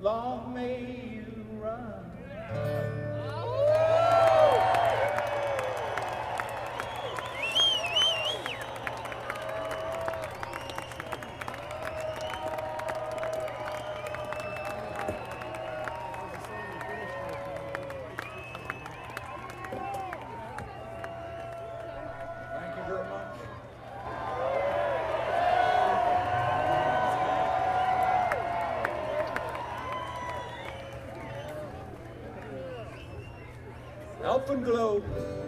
long may you run. Thank you very much. Alpenglow